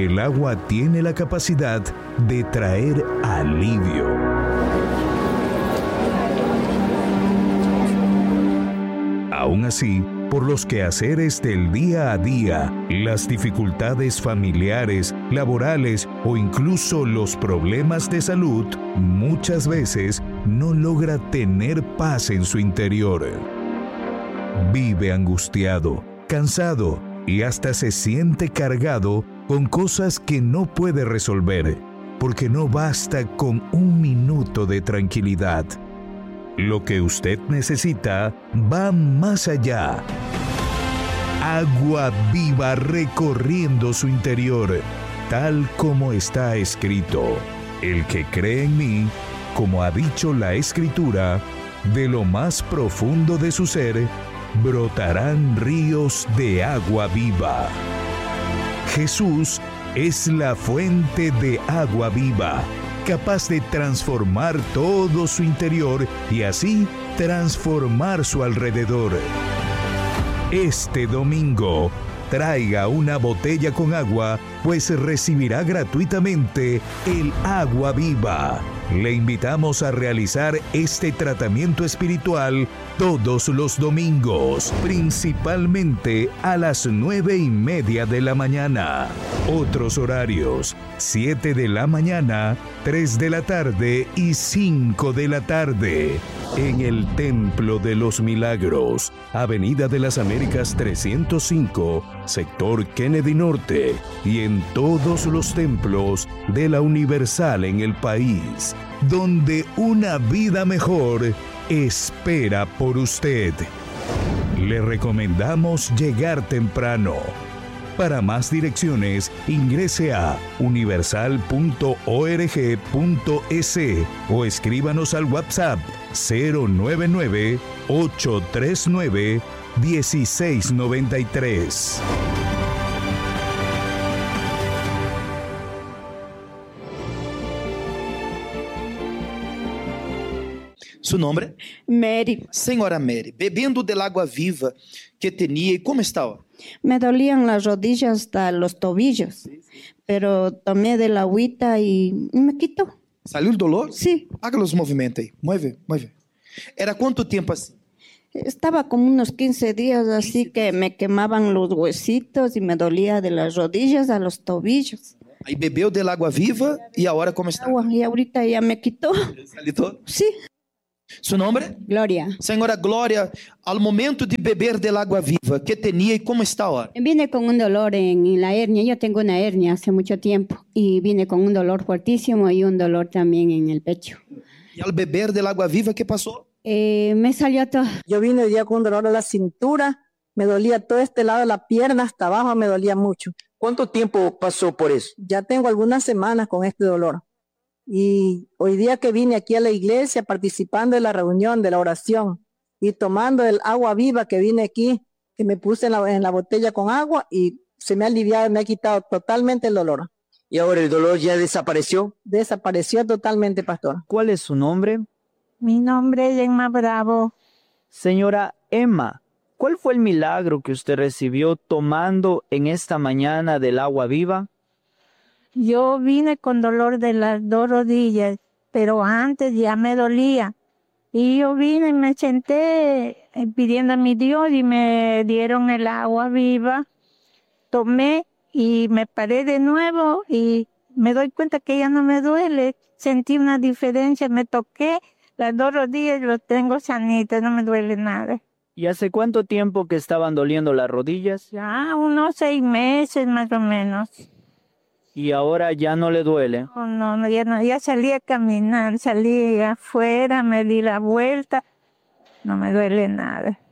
el agua tiene la capacidad de traer alivio. Aún así, por los quehaceres del día a día, las dificultades familiares, laborales o incluso los problemas de salud, muchas veces no logra tener paz en su interior. Vive angustiado, cansado y hasta se siente cargado con cosas que no puede resolver, porque no basta con un minuto de tranquilidad. Lo que usted necesita va más allá. Agua viva recorriendo su interior, tal como está escrito. El que cree en mí, como ha dicho la Escritura, de lo más profundo de su ser, brotarán ríos de agua viva. Jesús es la fuente de agua viva, capaz de transformar todo su interior y así transformar su alrededor. Este domingo, traiga una botella con agua, pues recibirá gratuitamente el agua viva. Le invitamos a realizar este tratamiento espiritual todos los domingos, principalmente a las 9:30 de la mañana. Otros horarios: 7 de la mañana, 3 de la tarde y 5 de la tarde. En el Templo de los Milagros, Avenida de las Américas 305, sector Kennedy Norte, y en todos los templos de la Universal en el país, donde una vida mejor espera por usted. Le recomendamos llegar temprano. Para más direcciones, ingrese a universal.org.es o escríbanos al WhatsApp 099-839-1693. Su nombre? Mary. Senhora Mary, bebendo del agua viva que tenía, ¿y cómo está ahora? Me dolían las rodillas hasta los tobillos, pero tomé de la agüita y me quitó. ¿Salió el dolor? Sí. Haga los movimientos ahí. Mueve, mueve. ¿Era cuánto tiempo así? Estaba como unos 15 días así que me quemaban los huesitos y me dolía de las rodillas a los tobillos. Aí bebeu del agua viva y ahora ¿cómo está? Y ahorita ya me quitó. ¿Salió todo? Sí. ¿Su nombre? Gloria. Senhora Glória, al momento de beber del agua viva, ¿qué tenía y cómo está ahora? Vine con un dolor en la hernia. Yo tengo una hernia hace mucho tiempo y vine con un dolor fuertísimo y un dolor también en el pecho. ¿Y al beber del agua viva qué pasó? Me salió todo. Yo vine hoy día con un dolor en la cintura, me dolía todo este lado de la pierna, hasta abajo me dolía mucho. ¿Cuánto tiempo pasó por eso? Ya tengo algunas semanas con este dolor. Y hoy día que vine aquí a la iglesia participando de la reunión, de la oración y tomando el agua viva que vine aquí, que me puse en la botella con agua y se me ha aliviado, me ha quitado totalmente el dolor. ¿Y ahora el dolor ya desapareció? Desapareció totalmente, pastor. ¿Cuál es su nombre? Mi nombre es Emma Bravo. Señora Emma, ¿cuál fue el milagro que usted recibió tomando en esta mañana del agua viva? Yo vine con dolor de las dos rodillas, pero antes ya me dolía. Y yo vine y me senté pidiendo a mi Dios y me dieron el agua viva. Tomé y me paré de nuevo y me doy cuenta que ya no me duele. Sentí una diferencia, me toqué las dos rodillas y lo tengo sanita, no me duele nada. ¿Y hace cuánto tiempo que estaban doliendo las rodillas? Ya unos 6 meses más o menos. ¿Y ahora ya no le duele? Oh, no, ya salí a caminar, salí afuera, me di la vuelta, no me duele nada.